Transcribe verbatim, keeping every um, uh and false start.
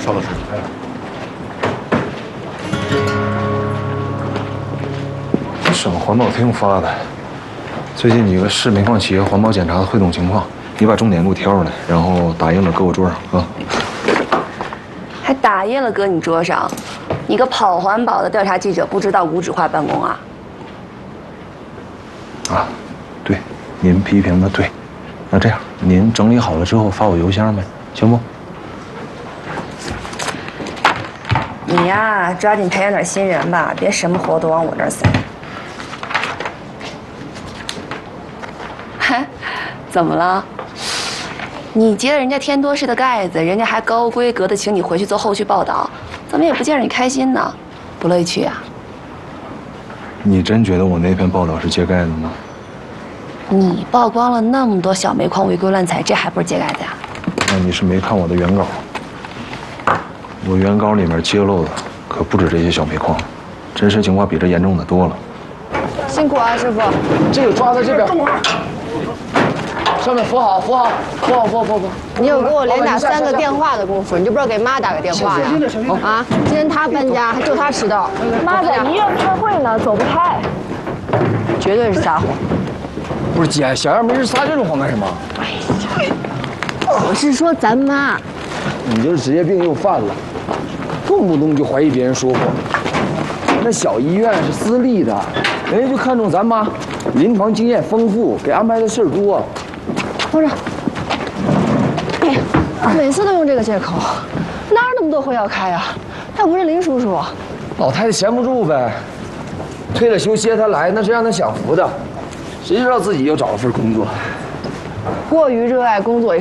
邵老师， 省环保厅发的，最近几个市煤矿企业环保检查的汇总情况，你把重点给我挑出来，然后打印了搁我桌上啊。 还打印了搁你桌上？你个跑环保的调查记者，不知道无纸化办公啊？ 啊，对，您批评的对。那这样，您整理好了之后发我邮箱呗，行不？ 你呀，抓紧培养点新人吧，别什么活都往我这儿塞。嗨，怎么了？你揭了人家天多士的盖子，人家还高规格的请你回去做后续报道，怎么也不见着你开心呢？不乐意去啊？ 你真觉得我那篇报道是揭盖子吗？ 你曝光了那么多小煤矿违规乱采，这还不是揭盖子呀？ 那你是没看我的原稿。我原稿里面揭露的可不止这些小煤矿，真实情况比这严重的多了。 辛苦啊，师傅。 这个抓在这边。上面扶好，扶好，扶好，扶好，扶好。 你有给我连打三个电话的功夫，你就不知道给妈打个电话呀？啊，今天她搬家，还就她迟到。 妈在医院开会呢，走不开。 绝对是撒谎。 不是姐，小样没事撒这种谎干什么？ 我是说咱妈。 你这职业病又犯了，动不动就怀疑别人说谎。那小医院是私立的，人家就看中咱妈，临床经验丰富，给安排的事儿多。 不是，哎，每次都用这个借口，哪有那么多会要开啊？他不是林叔叔。 老太太闲不住呗，退了休歇她来，那是让她享福的。谁知道自己又找了份工作。 过于热爱工作也